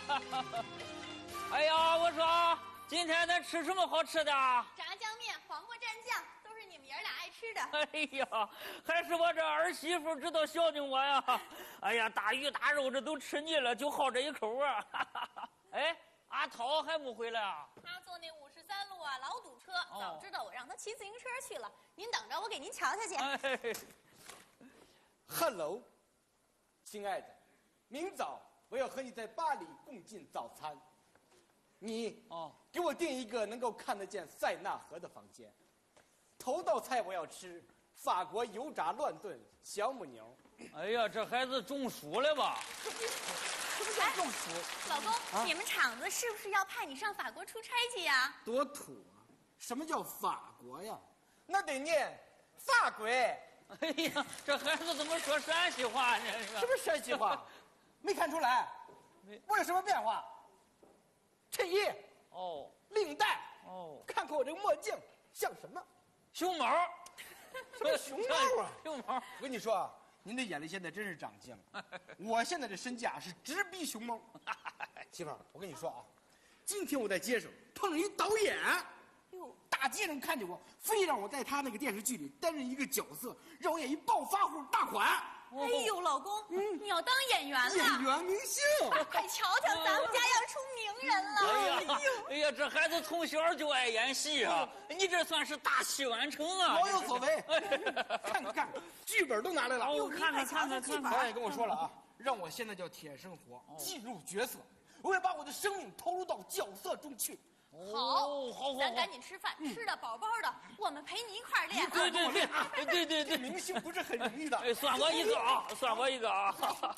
哎呀，我说今天咱吃什么好吃的？ 炸酱面、黄瓜蘸酱，都是你们爷俩爱吃的。 哎呀，还是我这儿媳妇知道孝敬我呀！哎呀，大鱼大肉这都吃腻了，就好这一口啊！哎，阿涛还没回来啊？ 他坐那53路啊，老堵车。早知道我让他骑自行车去了。您等着，我给您瞧瞧去。 哎 Hello， 亲爱的，明早我要和你在巴黎共进早餐。你给我订一个能够看得见塞纳河的房间。头道菜我要吃法国油炸乱炖小母牛。 哎呀，这孩子中暑了吧？ 什么叫中暑？ 老公，你们厂子是不是要派你上法国出差去呀？ 多土啊！什么叫法国呀？那得念法国。 哎呀，这孩子怎么说陕西话呢？ 什么陕西话？没看出来？我有什么变化？衬衣哦， 领带哦， 看看我这个墨镜像什么？ 熊猫， 什么熊猫啊？ 熊猫。 我跟你说啊，您的眼力现在真是长进了。我现在这身价是直逼熊猫。媳妇儿，我跟你说啊，今天我在街上碰上一导演，大街上看见我，非让我在他那个电视剧里担任一个角色，让我演一暴发户大款。 哎呦，老公，你要当演员了？ 演员明星， 快瞧瞧，咱们家要出名人了！ 哎呀，这孩子从小就爱演戏啊！你这算是大器晚成啊！ 老有所为。看看，剧本都拿来了。 我看看。 导演跟我说了啊，让我现在叫铁生活，进入角色，我要把我的生命投入到角色中去。 好， 咱赶紧吃饭，吃的饱饱的，我们陪你一块儿练。 对， 明星不是很容易的。 哎，算我一个啊，算我一个啊。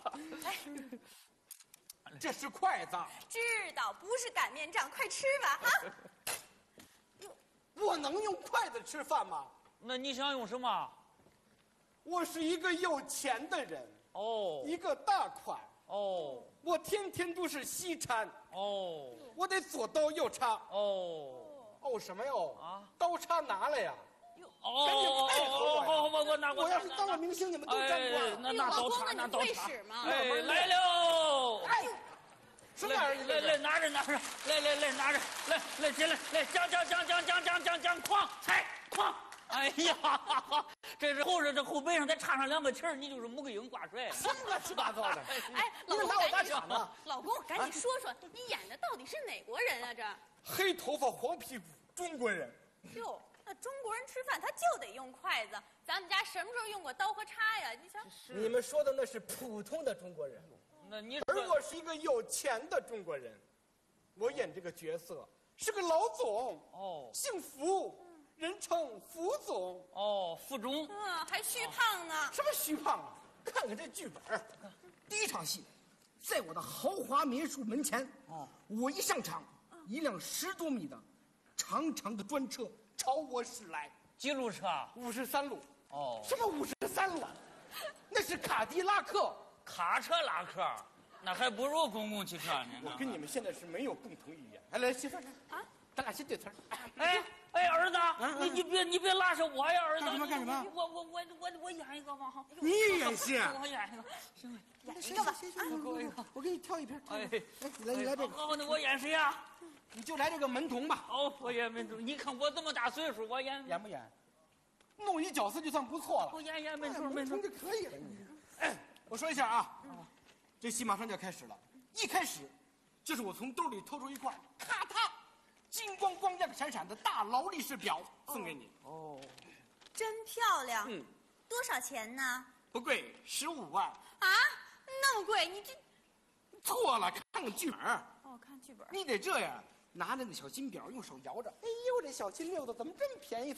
这是筷子。 知道，不是擀面杖，快吃吧哈！ 我能用筷子吃饭吗？ 那你想用什么？ 我是一个有钱的人，一个大款。我天天都是西餐。我得左刀右叉。什么哟？刀叉拿来呀！赶紧配合我呀！ 好，我拿。 我要是当了明星，你们都沾光。 拿刀叉， 拿刀叉。 哎，来喽！ 哎，什么玩意儿？ 来，拿着，来，拿着，来，进来，来，将，哐，踩，哐。哎呀，这是后这后背上再插上2个旗儿，你就是穆桂英挂帅。 什么乱七八糟的！ 哎，老公， 拿我打抢呢？ 老公，赶紧说说，你演的到底是哪国人啊？这黑头发黄屁股中国人。 哟，那中国人吃饭他就得用筷子，咱们家什么时候用过刀和叉呀？你瞧， 你们说的那是普通的中国人， 那你而我是一个有钱的中国人，我演这个角色是个老总。姓福。人称福总。 福中。 还虚胖呢。 什么虚胖啊？看看这剧本。第一场戏，在我的豪华民宿门前。我一上场，一辆10多米的长长的专车朝我驶来。 几路车 ？53路。什么53路？那是卡迪拉克。 卡车拉客，那还不如公共汽车呢。 我跟你们现在是没有共同语言。来，媳妇儿啊，咱俩先对词儿。 哎，儿子，你别拉上我呀，儿子。 干什么？ 我演一个吧。 你演戏？ 我演一个。行， 演一个吧。 我给你挑一瓶。 哎， 你来这个。 好，那我演谁呀？ 你就来这个门童吧。 我演门童。你看我这么大岁数，我演不演？弄一角色就算不错了。 我演门童就可以了。我说一下啊，这戏马上就要开始了。一开始，就是我从兜里掏出一块，咔嗒，金光光亮闪闪的大劳力士表送给你。 真漂亮。多少钱呢？ 不贵，15万。 啊，那么贵？你这错了，看看剧本。 看剧本。 你得这样，拿着那小金表，用手摇着。哎呦，这小金溜子怎么这么便宜？